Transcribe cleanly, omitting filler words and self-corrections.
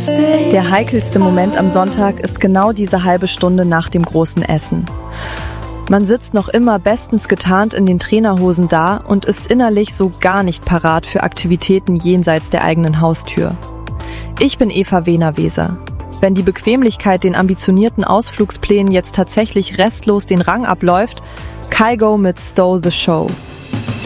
Der heikelste Moment am Sonntag ist genau diese halbe Stunde nach dem großen Essen. Man sitzt noch immer bestens getarnt in den Trainerhosen da und ist innerlich so gar nicht parat für Aktivitäten jenseits der eigenen Haustür. Ich bin Eva Wehner-Weser. Wenn die Bequemlichkeit den ambitionierten Ausflugsplänen jetzt tatsächlich restlos den Rang abläuft, Kygo mit Stole the Show.